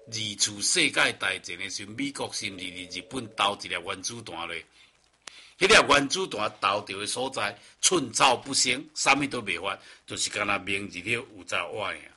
次世界大战的时候，美国甚至日本投一粒原子弹咧，迄粒原子弹投着的所在，寸草不生，啥物都袂发，就是干那明日了有查瓦尔。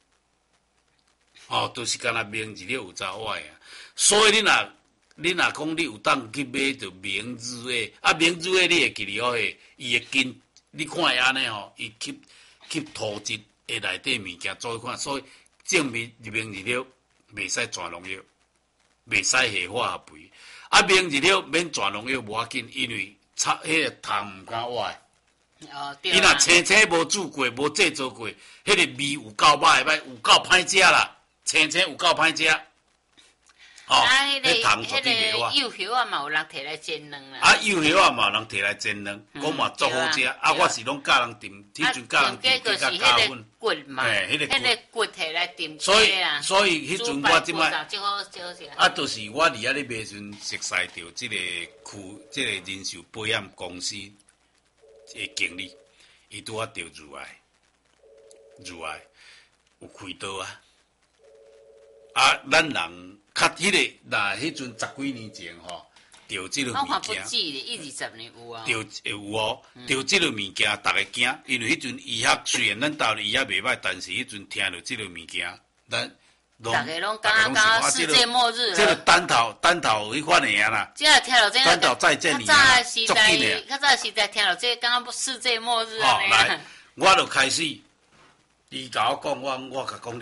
就是干那明日了有查瓦尔。所以你若讲你有当去买着明日的，明日的你会记哩哦嘿，伊会跟你看伊安尼吼，伊吸土质的内底物件做看，所以证明明日了袂使全农药，袂使下化学肥。明日了免全农药无要紧，因为迄个虫毋敢活。 对。 伊若青青无煮过，无制作过，迄个味有够歹有够歹食啦，青青有够歹食。 迄糖绝对袂活。 幼叶啊嘛有人摕来煎卵啦。 幼叶啊嘛有人摕来煎卵，讲嘛足好食。我是拢教人炖，迄阵教人炖加加粉。 骨嘛，迄个骨摕来炖。 所以迄阵我即摆就是我伫遐咧卖时阵，熟悉着即个人寿保险公司的经理，伊拄啊着乳癌有开刀咱人较迄个，迄阵10几年前吼，着即个物件。 我看不止，20年有啊。 有着即个物件，逐个惊，因为迄阵医学虽然咱大陆医学袂歹，但是迄阵听到即个物件，咱逐个拢讲世界末日了。 即个单头迄款的啊啦。 即个听到这个。 单头再见你啊！ 较早时代听到这个，感觉世界末日啊。 来，我就开始，伊甲我讲，我甲讲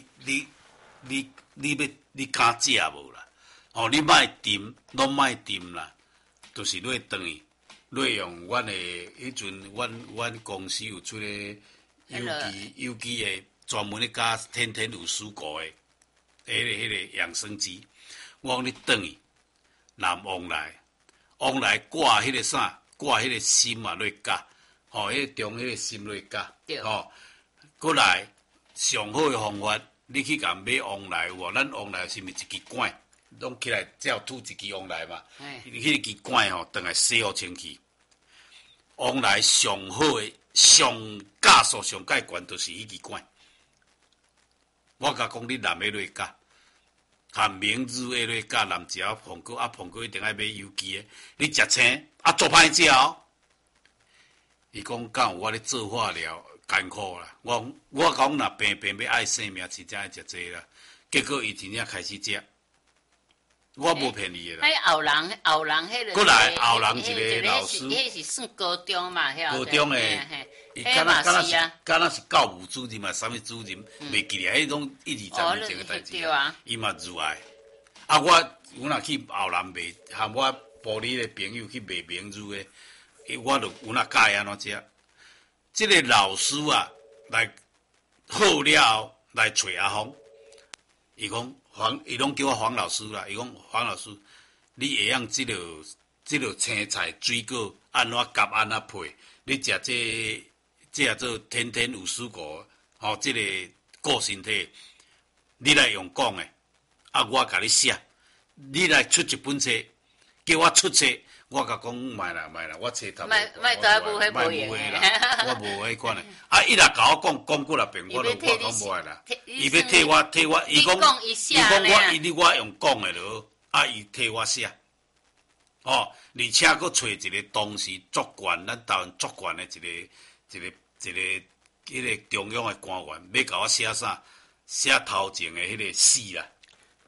你敢食无啦？你莫啉，拢莫啉啦，就是你转去，你用阮的迄阵，阮公司有出咧有机的专门咧加天有蔬果的，迄个养生机。我讲你转去，南往来挂迄个啥，挂迄个心啊落加，迄个中迄个心落加，过来上好的方法。你去甲买旺来有无？咱旺来是毋是一支管，拢起来只要吐一支旺来嘛？迄支管吼，等来洗好清气。旺来上好的、上价数上介悬，就是迄支管。我甲讲你南的落加，含明日的落加，南只要碰过碰过一定爱买有机的。你食青做歹食哦。伊讲敢有我咧做化疗。艰苦啦！我讲若病要爱生命，真正爱食这啦。结果伊真正开始食，我无骗你的啦。 后人迄个。 过来后人一个老师， 迄是算高中嘛？ 高中诶，伊敢若是教务主任嘛，啥物主任，袂记咧，迄种1、2、3年前诶代志。伊嘛入来，我若去后人卖，含我玻璃诶朋友去卖明日诶，我就有若教伊安怎食。这个老师啊，来好了后来找阿芳，伊讲伊拢叫我黄老师啦。伊讲黄老师，你会用这个青菜水果安怎夹安怎配？你食这做天有蔬果，这个顾身体，你来用讲诶，我甲你写，你来出一本册，叫我出册。我甲讲卖啦，我册头卖在无迄无用啦，我无迄款诶。伊若甲我讲过六遍，我讲无爱啦。伊要替我，伊讲我用讲诶咯，伊替我写。而且佫找一个当时足悬，咱台湾足悬诶一个中央诶官员，要甲我写啥？写头前诶迄个诗啦。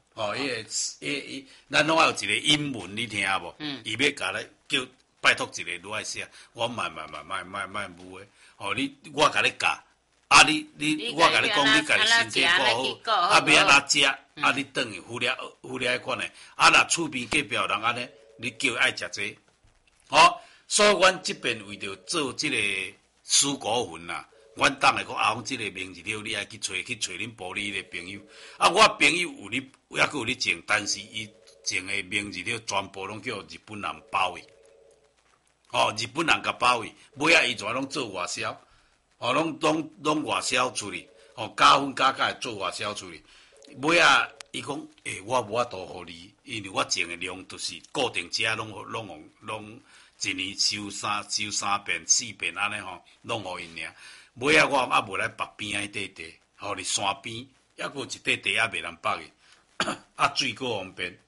咱拢有一个英文，你听无？伊要甲咱叫拜托一个女爱写，我卖无诶。我甲你教，我甲你讲，你家己身体顾好，要安怎食，你转去敷了迄款诶。若厝边隔壁有人安尼，你叫爱食这。所以阮这边为着做这个蔬果粉啦。阮当下讲阿芳，即个明日了，你爱去找恁玻璃的朋友。我朋友有你，还佫有你种，但是伊种的明日了，全部拢叫日本人包围。日本人甲包围，尾仔伊全拢做外销，拢外销出去。加分加价做外销出去。尾仔伊讲，我无法度互你，因为我种的量就是固定价，拢一年收3遍4遍安尼拢互因尔。尾仔我无来北边迄块地，互你山边，抑佫有一块地也袂人北去， 啊水果方便，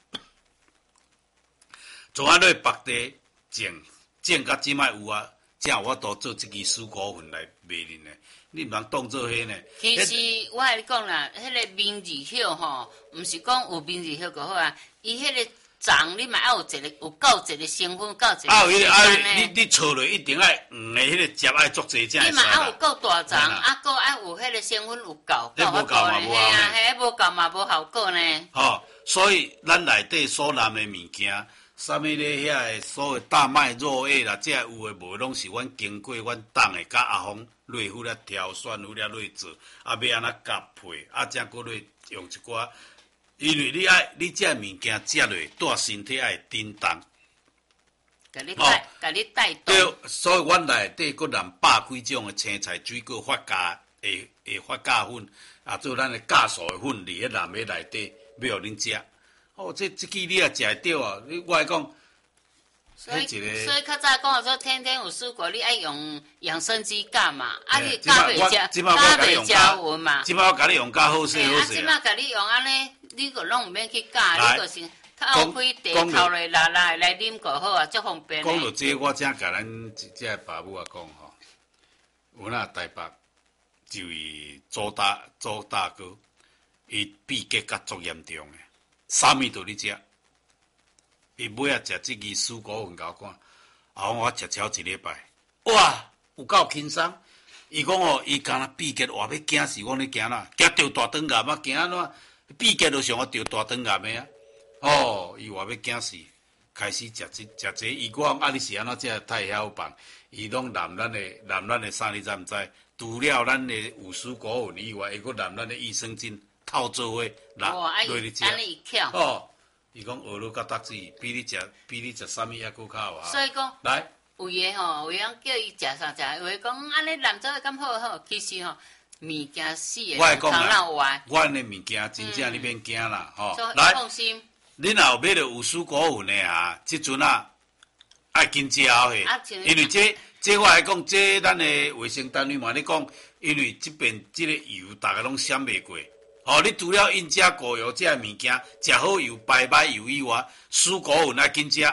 从安落白地种到即摆有啊，才有法度做一支水果粉来卖恁呢。你毋通当做迄呢？ 其实我甲你讲啦，迄个明字叶吼，毋是讲有明字叶就好啊，伊迄个长你嘛要有一个有够一个成分，够一个时间呢。 你炒落一定爱黄的迄个汁爱足济才会使啦。 你嘛要有够大长，啊，够爱有迄个成分有够， 你无够嘛无效呢。 嘿，无够嘛无效果呢。 吼，所以咱内底所含的物件。啥物咧？遐个所谓大麦肉叶啦，这有诶无，拢是阮经过阮党诶，甲阿峰内府咧挑选，有咧落做，啊要安怎搭配，啊才搁咧用一寡，因为你这物件食落对身体爱叮当。 甲你带动。 对，所以阮内底搁含百几种诶青菜水果发酵会发酵粉，啊做咱诶酵素诶粉伫迄蓝莓内底，要互恁食。哦，这支你也食会着啊！我来讲， 所以较早讲说天天有蔬果，你爱用养生机干嘛？啊，你加袂加温嘛？ 即摆我甲你用较好势好势。 即摆甲你用安尼，你个拢毋免去加，你就是泡开茶泡来来啉就好啊，足方便。 讲到这，我正甲咱这爸母啊讲吼，有那台北就伊周大哥，伊闭结甲足严重诶。啥物都咧食，伊尾仔食即支蔬果粉甲我讲，我食超一礼拜，哇，有够轻松。伊讲哦，伊敢若闭结话要惊死我咧惊啦，惊着大肠癌啊，惊安怎？闭结就上我着大肠癌诶啊！哦，伊话要惊死，开始食这，伊讲啊，你是安怎这太晓办？伊拢揽咱诶啥，你知毋知？除了咱诶有蔬果粉以外，伊搁揽咱诶益生菌。套做伙落去食，哦，伊讲学落甲搭子，比你食啥物还佫较好。 所以讲， 来， 有诶吼，有人叫伊食啥食，有诶讲安尼南州诶咁好，其实吼物件死诶，头脑歪。 阮诶物件真正你免惊啦，吼。 来，放心。 恁若有买着有蔬果粉诶啊，即阵啊爱紧食嘿，因为这我来讲，这咱诶卫生单位嘛咧讲，因为即边即个油大家拢闪袂过。哦，你除了因遮果油这物件，食好油、白米油以外，蔬果粉爱紧食，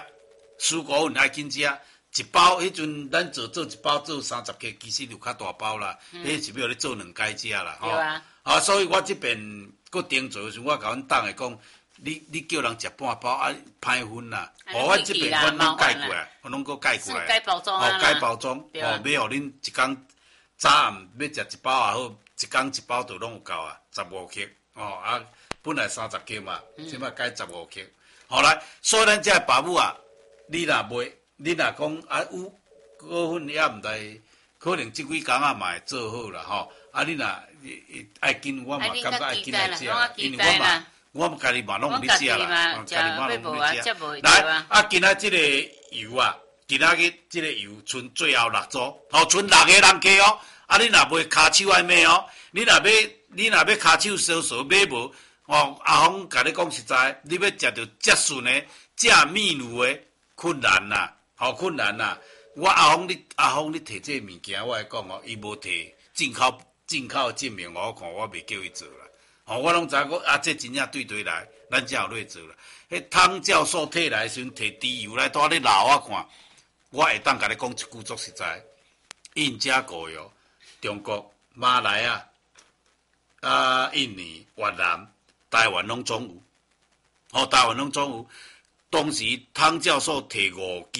一包迄阵咱做一包做30克，其实就较大包啦，迄是要你做2摆食啦， 吼。 啊，所以我这边搁订做时，我甲阮党诶讲，你叫人食半包啊，歹分啦。我这边阮拢改过来，我拢搁改过来。 改包装啊。 改包装，要互恁一工早暗要食一包也好。一工一包就拢有够啊，15克哦啊，本来30克嘛，即摆改15克。好来，所以咱这爸母啊，你若买，你若讲啊有果粉也毋知，可能即几工啊嘛会做好啦吼。啊，你若爱紧，我嘛感觉爱紧来食，因为我家己嘛拢有咧食啦，家己嘛拢有咧食。来啊，今仔即个油啊，今仔日即个油剩最后6组，剩6个人客哦。啊！你若买骹手爱买哦，你若要骹手烧烧买无哦？阿峰甲你讲实在，你要食到结顺的这面乳的困难啦，困难啦。我阿峰你摕这物件，我来讲哦，伊无摕进口证明我看，我袂叫伊做啦。我拢知讲啊，这真正对来，咱才有落做啦。迄汤教授摕来时阵，摕猪油来带你捞我看，我会当甲你讲一句足实在，印加果油。中国、马来印尼、越南、台湾拢总有，台湾拢总有。当时汤教授摕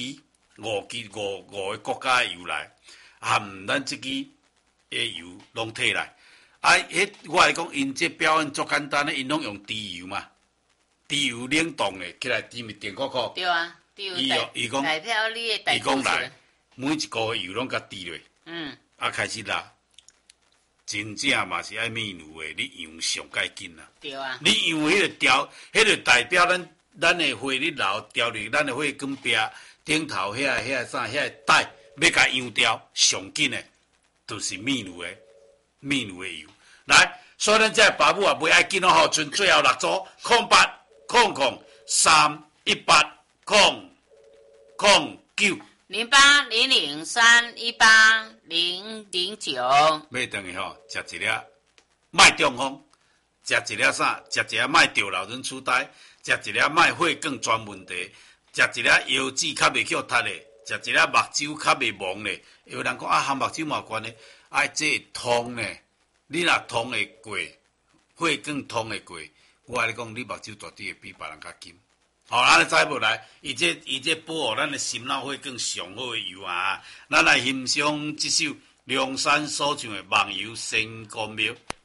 5个国家的油来，含咱即支的油拢摕来。迄我来讲，因这表演足简单的，因拢用猪油嘛，猪油冷冻的，起来甜咪甜苦苦。 对啊，伊讲代表你的代表来， 每一个油拢甲滴落。开始啦，真正嘛是爱面乳的，你用上该紧啦。 对啊。你用迄个调，迄个代表咱的火你留调入咱的火管壁顶头遐个带，要甲用掉上紧的，就是面乳的油。来，所以咱这爸母也袂爱紧哦，剩最后6组08003809。 0800318009。 买顿去吼，食一粒麦中风， 食一粒啥？食一粒卖掉老人痴呆，食一粒卖血管全问题，食一粒腰子较袂翘塌的，食一粒目睭较袂蒙的。有人讲啊，含目睭嘛有关系，这通呢，你若通会过，血管通会过，我跟你讲，你目睭绝对会比别人较金。咱知无来？伊这保护咱的心脑血管上好的油啊！咱来欣赏这首梁山所唱的《梦游仙公庙》。